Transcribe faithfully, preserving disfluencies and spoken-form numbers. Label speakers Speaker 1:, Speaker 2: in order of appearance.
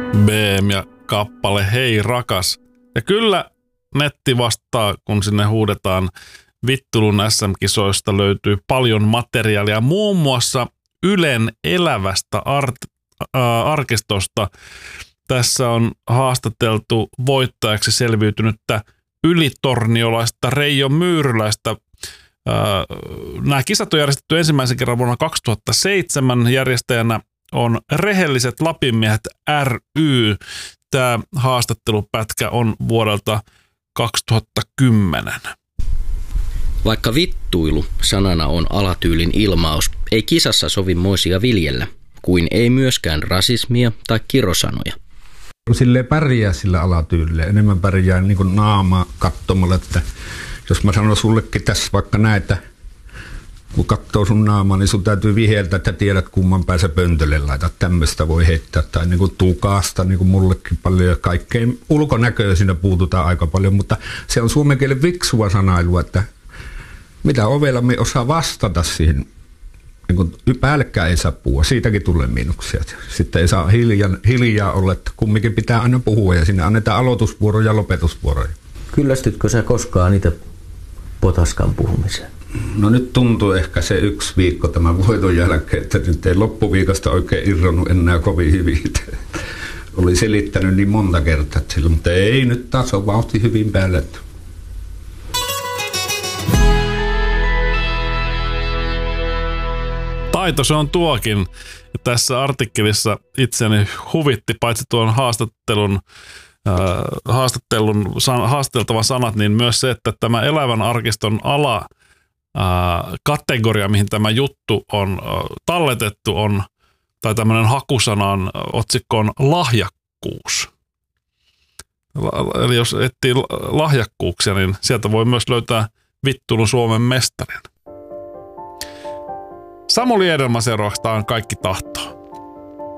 Speaker 1: B M ja kappale Hei rakas. Ja kyllä netti vastaa, kun sinne huudetaan Vittulun S M-kisoista löytyy paljon materiaalia, muun muassa Ylen elävästä art, äh, arkistosta. Tässä on haastateltu voittajaksi selviytynyttä ylitorniolaista Reijo Myyryläistä. Äh, nämä kisat on järjestetty ensimmäisen kerran vuonna kaksituhattaseitsemän. Järjestäjänä on Rehelliset Lapinmiehet ry. Tämä haastattelupätkä on vuodelta kaksituhattakymmenen.
Speaker 2: Vaikka vittuilu sanana on alatyylin ilmaus, ei kisassa sovi moisia viljellä, kuin ei myöskään rasismia tai kirosanoja.
Speaker 3: Silleen pärjää sillä alatyylillä, enemmän pärjää niin kuin naamaa katsomalla, että jos mä sanon sullekin tässä vaikka näitä, kun katsoo sun naamaa, niin sun täytyy viheltää, että tiedät kumman päässä pöntölle laitat. Tämmöistä voi heittää tai niin kuin tukaasta, niin kuin mullekin paljon. Kaikkein ulkonäköä siinä puututaan aika paljon, mutta se on suomen kielen viksua sanailua, että mitä ovella me osaa vastata siihen. Niin kuin päällekään ei saa puhua, siitäkin tulee miinuksia. Sitten ei saa hiljaa, hiljaa olla, että kumminkin pitää aina puhua ja sinne annetaan aloitusvuoroja ja lopetusvuoroja.
Speaker 4: Kyllästytkö sä koskaan niitä potaskan puhumiseen?
Speaker 3: No nyt tuntuu ehkä se yksi viikko tämän voiton jälkeen, että nyt ei loppuviikosta oikein irronnut enää kovin hyvin. Oli selittänyt niin monta kertaa sillä, mutta ei nyt taas on vauhti hyvin päälle.
Speaker 1: Taito se on tuokin. Ja tässä artikkelissa itseni huvitti paitsi tuon haastattelun, äh, haastattelun san, haastateltavan sanat, niin myös se, että tämä elävän arkiston ala äh, kategoria, mihin tämä juttu on äh, talletettu, on, tai tämmöinen hakusanan otsikko on lahjakkuus. Eli jos etsii lahjakkuuksia, niin sieltä voi myös löytää Vittulun Suomen mestarin. Samuli Edelman seuraavaksi, tää on Kaikki tahtoo.